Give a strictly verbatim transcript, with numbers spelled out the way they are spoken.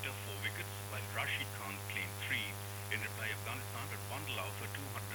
Victor four wickets, while Rashid Khan claimed three. In reply, Afghanistan had one allowed for two hundred